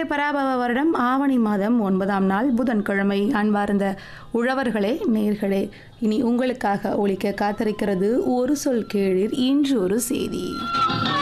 பராபவ வருடம் ஆவணி மாதம் 9ஆம் நாள் புதன்கிழமை. அன்பார்ந்த உழவர்களே, நேர்களே, இனி உங்களுக்காக ஒலிக்க காத்திருக்கிறது ஒரு சொல் கேளீர், இன்று ஒரு செய்தி.